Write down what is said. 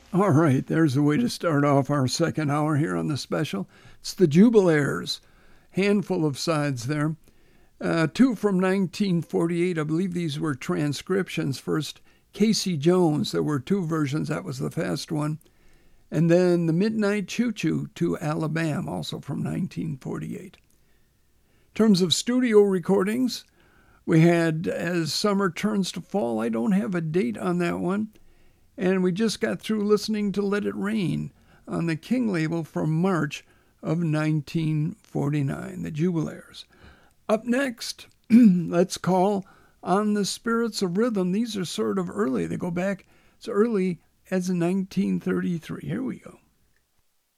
All right, there's a way to start off our second hour here on the special. It's the Jubilaires. Handful of sides there. Two from 1948. I believe these were transcriptions. First, Casey Jones. There were two versions. That was the fast one. And then the Midnight Choo Choo to Alabama, also from 1948. In terms of studio recordings, we had As Summer Turns to Fall. I don't have a date on that one. And we just got through listening to Let It Rain on the King label from March of 1949, the Jubilaires. Up next, let's call on the Spirits of Rhythm. These are sort of early. They go back as early as 1933. Here we go.